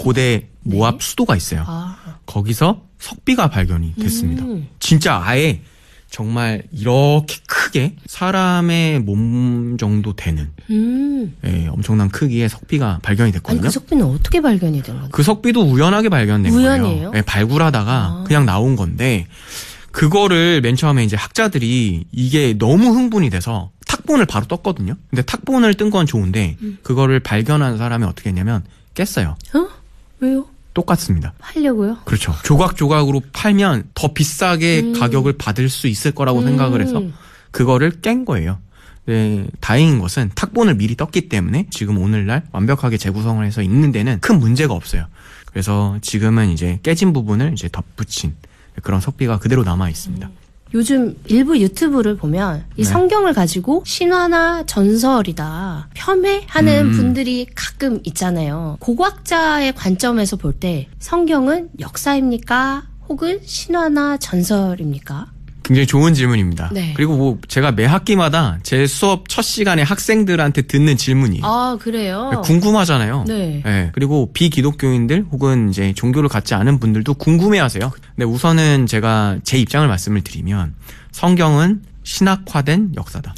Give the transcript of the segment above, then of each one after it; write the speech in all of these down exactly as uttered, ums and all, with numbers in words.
고대 모압 네. 수도가 있어요. 아. 거기서 석비가 발견이 됐습니다. 음. 진짜 아예 정말 이렇게 크게 사람의 몸 정도 되는 음. 예, 엄청난 크기의 석비가 발견이 됐거든요. 아니 그 석비는 어떻게 발견이 된 건가요? 그 석비도 우연하게 발견된 우연이에요? 거예요. 예, 발굴하다가 아. 그냥 나온 건데 그거를 맨 처음에 이제 학자들이 이게 너무 흥분이 돼서 탁본을 바로 떴거든요. 근데 탁본을 뜬 건 좋은데 음. 그거를 발견한 사람이 어떻게 했냐면 깼어요. 어? 왜요? 똑같습니다. 팔려고요? 그렇죠. 조각조각으로 팔면 더 비싸게 음. 가격을 받을 수 있을 거라고 음. 생각을 해서 그거를 깬 거예요. 네, 다행인 것은 탁본을 미리 떴기 때문에 지금 오늘날 완벽하게 재구성을 해서 읽는 데는 큰 문제가 없어요. 그래서 지금은 이제 깨진 부분을 이제 덧붙인 그런 석비가 그대로 남아 있습니다. 음. 요즘 일부 유튜브를 보면 이 네. 성경을 가지고 신화나 전설이다 폄훼하는 음. 분들이 가끔 있잖아요. 고고학자의 관점에서 볼 때 성경은 역사입니까? 혹은 신화나 전설입니까? 굉장히 좋은 질문입니다. 네. 그리고 뭐 제가 매 학기마다 제 수업 첫 시간에 학생들한테 듣는 질문이에요. 아, 그래요? 궁금하잖아요. 네. 네. 그리고 비기독교인들 혹은 이제 종교를 갖지 않은 분들도 궁금해하세요. 근데 우선은 제가 제 입장을 말씀을 드리면 성경은 신학화된 역사다.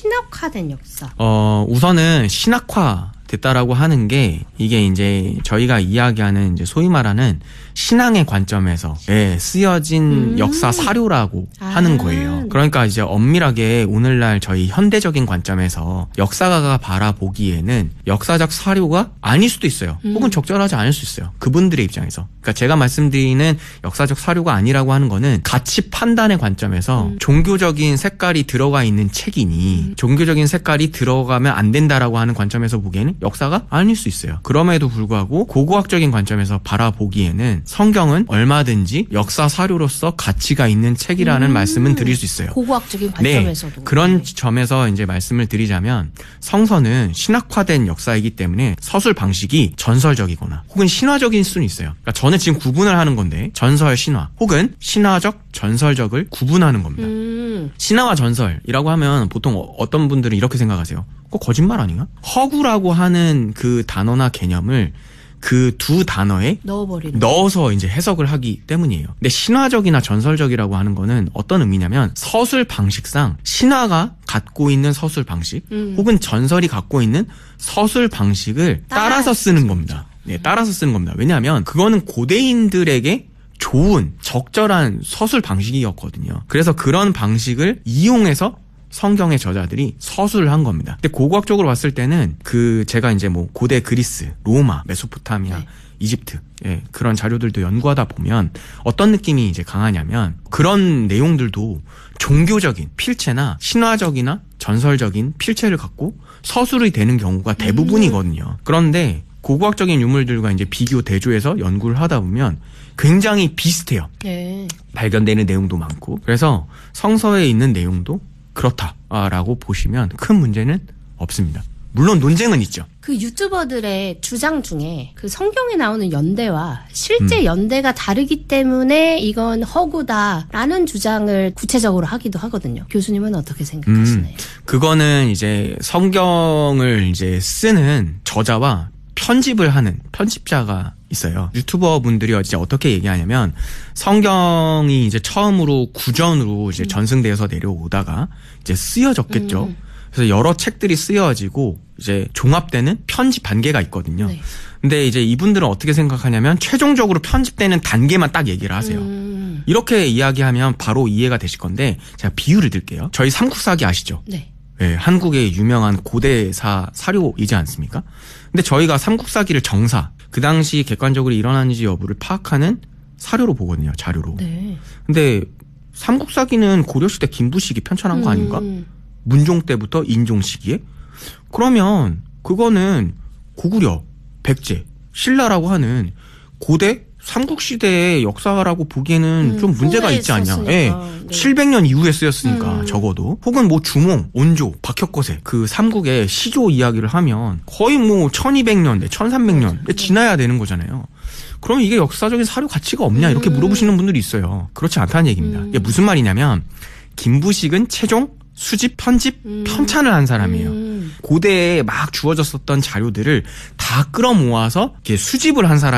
신학화된 역사. 어, 우선은 신학화 됐다라고 하는 게 이게 이제 저희가 이야기하는 이제 소위 말하는 신앙의 관점에서 예, 쓰여진 음. 역사 사료라고 아. 하는 거예요. 그러니까 이제 엄밀하게 오늘날 저희 현대적인 관점에서 역사가가 바라보기에는 역사적 사료가 아닐 수도 있어요. 음. 혹은 적절하지 않을 수 있어요. 그분들의 입장에서. 그러니까 제가 말씀드리는 역사적 사료가 아니라고 하는 거는 가치 판단의 관점에서 음. 종교적인 색깔이 들어가 있는 책이니 음. 종교적인 색깔이 들어가면 안 된다라고 하는 관점에서 보기에는 역사가 아닐 수 있어요. 그럼에도 불구하고 고고학적인 관점에서 바라보기에는 성경은 얼마든지 역사 사료로서 가치가 있는 책이라는 음. 말씀은 드릴 수 있어요. 고고학적인 네, 관점에서도. 그런 네. 점에서 이제 말씀을 드리자면 성서는 신학화된 역사이기 때문에 서술 방식이 전설적이거나 혹은 신화적인 수는 있어요. 그러니까 저는 지금 구분을 하는 건데 전설, 신화 혹은 신화적, 전설적을 구분하는 겁니다. 음. 신화와 전설이라고 하면 보통 어떤 분들은 이렇게 생각하세요. 그거 거짓말 아닌가? 허구라고 하는 그 단어나 개념을 그 두 단어에 넣어버리는. 넣어서 이제 해석을 하기 때문이에요. 근데 신화적이나 전설적이라고 하는 거는 어떤 의미냐면 서술 방식상 신화가 갖고 있는 서술 방식 음. 혹은 전설이 갖고 있는 서술 방식을 따라 따라서 쓰는 겁니다. 네, 따라서 쓰는 겁니다. 왜냐하면 그거는 고대인들에게 좋은 적절한 서술 방식이었거든요. 그래서 그런 방식을 이용해서 성경의 저자들이 서술을 한 겁니다. 근데 고고학적으로 봤을 때는 그 제가 이제 뭐 고대 그리스, 로마, 메소포타미아, 네. 이집트 예, 그런 자료들도 연구하다 보면 어떤 느낌이 이제 강하냐면 그런 내용들도 종교적인 필체나 신화적이나 전설적인 필체를 갖고 서술이 되는 경우가 대부분이거든요. 음. 그런데 고고학적인 유물들과 이제 비교 대조해서 연구를 하다 보면 굉장히 비슷해요. 네. 발견되는 내용도 많고. 그래서 성서에 있는 내용도 그렇다라고 보시면 큰 문제는 없습니다. 물론 논쟁은 있죠. 그 유튜버들의 주장 중에 그 성경에 나오는 연대와 실제 음. 연대가 다르기 때문에 이건 허구다라는 주장을 구체적으로 하기도 하거든요. 교수님은 어떻게 생각하시나요? 음, 그거는 이제 성경을 이제 쓰는 저자와 편집을 하는 편집자가 있어요. 유튜버 분들이 이제 어떻게 얘기하냐면 성경이 이제 처음으로 구전으로 이제 전승되어서 내려오다가 이제 쓰여졌겠죠. 음. 그래서 여러 책들이 쓰여지고 이제 종합되는 편집 단계가 있거든요. 네. 근데 이제 이분들은 어떻게 생각하냐면 최종적으로 편집되는 단계만 딱 얘기를 하세요. 음. 이렇게 이야기하면 바로 이해가 되실 건데 제가 비유를 들게요. 저희 삼국사기 아시죠? 네. 네, 한국의 유명한 고대사 사료이지 않습니까? 근데 저희가 삼국사기를 정사, 그 당시 객관적으로 일어났는지 여부를 파악하는 사료로 보거든요, 자료로. 네. 근데 삼국사기는 고려시대 김부식이 편찬한 거 아닌가? 음. 문종 때부터 인종 시기에? 그러면 그거는 고구려, 백제, 신라라고 하는 고대 삼국시대의 역사라고 보기에는 음, 좀 문제가 후에 있지 않냐. 썼으니까. 예. 네. 칠백 년 이후에 쓰였으니까 음. 적어도. 혹은 뭐 주몽, 온조, 박혁거세 그 삼국의 시조 이야기를 하면 거의 뭐 천이백 년, 천삼백 년 네. 지나야 되는 거잖아요. 그럼 이게 역사적인 사료 가치가 없냐 이렇게 음. 물어보시는 분들이 있어요. 그렇지 않다는 얘기입니다. 음. 이게 무슨 말이냐면 김부식은 최종 수집, 편집, 음. 편찬을 한 사람이에요. 음. 고대에 막 주어졌었던 자료들을 다 끌어모아서 이렇게 수집을 한 사람.